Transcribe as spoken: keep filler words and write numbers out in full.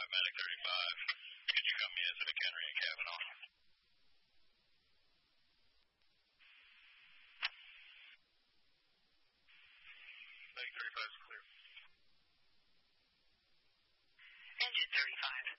thirty-five, Medic thirty-five. Could you come in to McHenry and Kavanaugh? Medic thirty-five is clear. Engine thirty-five.